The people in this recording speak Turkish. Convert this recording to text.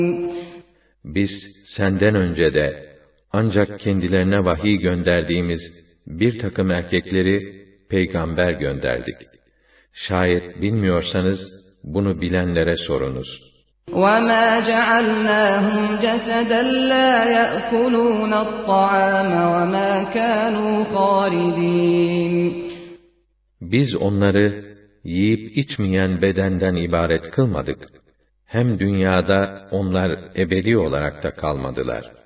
Biz senden önce de ancak kendilerine vahiy gönderdiğimiz bir takım erkekleri peygamber gönderdik. Şayet bilmiyorsanız bunu bilenlere sorunuz. وَمَا جَعَلْنَاهُمْ جَسَدًا لَا يَأْكُلُونَ الطَّعَامَ وَمَا كَانُوا خَالِدِينَ Biz onları yiyip içmeyen bedenden ibaret kılmadık. Hem dünyada onlar ebedi olarak da kalmadılar.